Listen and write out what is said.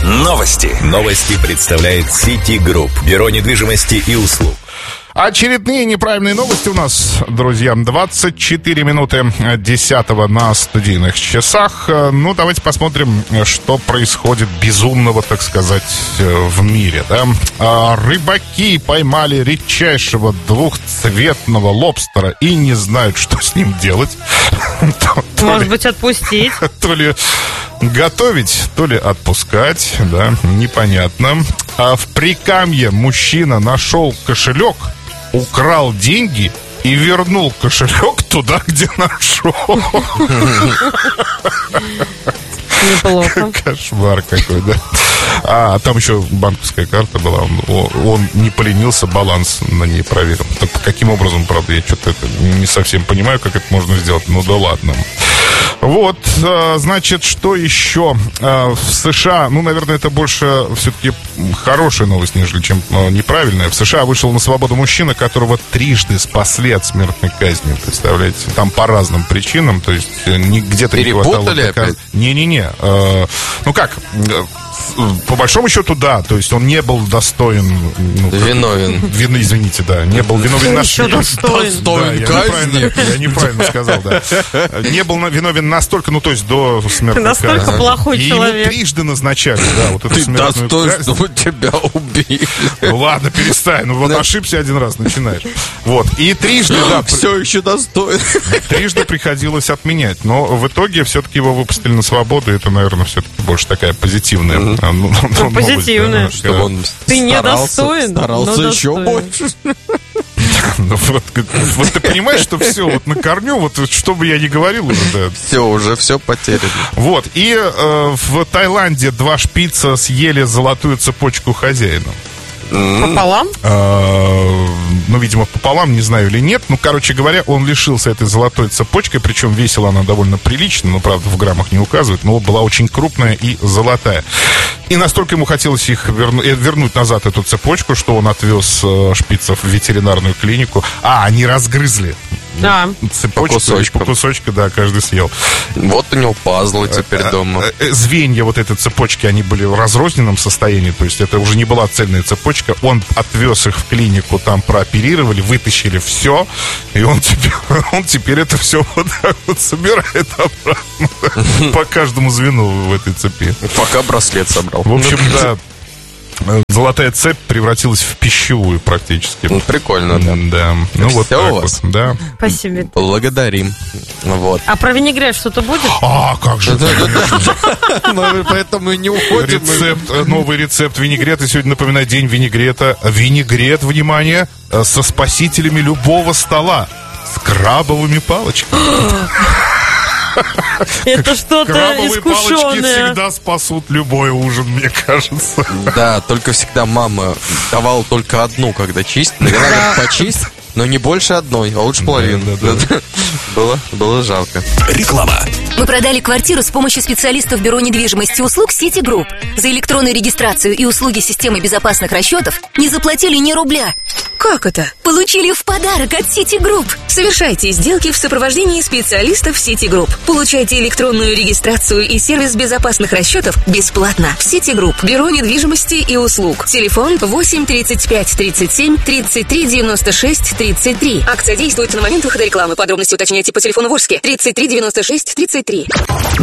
Новости. Новости представляет City Group. Бюро недвижимости и услуг. Очередные неправильные новости у нас, друзья. 24 минуты 10 на студийных часах. Ну, давайте посмотрим, что происходит безумного, так сказать, в мире, да? Рыбаки поймали редчайшего двухцветного лобстера и не знают, что с ним делать. Может быть, отпустить? То ли готовить, то ли отпускать, да, непонятно. А в Прикамье мужчина нашел кошелек, украл деньги и вернул кошелек туда, где нашел. Неплохо. Кошмар какой, да. А там еще банковская карта была. Он не поленился, баланс на ней проверил. Так, каким образом, правда, я что-то это не совсем понимаю, как это можно сделать. Ну да ладно. Вот, значит, что еще? В США, ну, наверное, это больше все-таки хорошая новость, нежели чем неправильная. В США вышел на свободу мужчина, которого трижды спасли от смертной казни. Представляете? Там по разным причинам. То есть где-то не хватало... Перепутали опять? Не-не-не. Ну как... По большому счету, да. То есть он не был достоин... Виновен. Извините, да. Не был виновен... Еще достоин. Да, я неправильно сказал, да. Не был виновен настолько, ну, то есть до смертной казни. Настолько плохой человек. И ему трижды назначали, да, вот эту смертную казнь. Достоин, тебя убили. Ну ладно, перестань. Ну вот ошибся один раз, начинаешь. Вот. И трижды, да. Все еще достоин. Трижды приходилось отменять. Но в итоге все-таки его выпустили на свободу. И это, наверное, все-таки больше такая позитивная. Позитивная. Чтобы он Ты недостоин. Старался еще больше. Вот ты понимаешь, что все, вот на корню, вот что бы я ни говорил уже, да. Все потеряно. Вот, и в Таиланде 2 шпица съели золотую цепочку хозяина. Пополам? Ну, видимо, пополам, не знаю или нет. Ну, короче говоря, он лишился этой золотой цепочкой. Причем весила она довольно прилично. Но, правда, в граммах не указывает. Но была очень крупная и золотая. И настолько ему хотелось их вернуть назад, эту цепочку, что он отвез шпицев в ветеринарную клинику. Они разгрызли. Да. Цепочку, по кусочку, да, каждый съел. Вот у него пазлы теперь дома. Звенья вот этой цепочки, они были в разрозненном состоянии. То есть это уже не была цельная цепочка. Он отвез их в клинику, там прооперировали, вытащили все. И он теперь это все вот так вот собирает обратно по каждому звену в этой цепи. Пока браслет собрал. В общем, да. Золотая цепь превратилась в пищевую практически. Прикольно, да. Да. Ну вот так вот, да. Спасибо. Благодарим. Вот. А про винегрет что-то будет? Как же. Мы поэтому и не уходим. Новый рецепт винегрета. Сегодня, напоминаю, день винегрета. Винегрет, внимание, со спасителями любого стола. С крабовыми палочками. Это что-то крабовые палочки искушенное. всегда спасут любой ужин, мне кажется. Да, только всегда мама давала только одну, когда чистить. Надо почистить, но не больше одной, а лучше половину. Было жалко. Реклама. Мы продали квартиру с помощью специалистов Бюро недвижимости и услуг City Group. За электронную регистрацию и услуги системы безопасных расчетов не заплатили ни рубля. Как это? Получили в подарок от City Group. Совершайте сделки в сопровождении специалистов City Group. Получайте электронную регистрацию и сервис безопасных расчетов бесплатно. City Group. Бюро недвижимости и услуг. Телефон 8 35 37 33 96 33. Акция действует на момент выхода рекламы. Подробности уточняйте по телефону Ворске 33 96 33.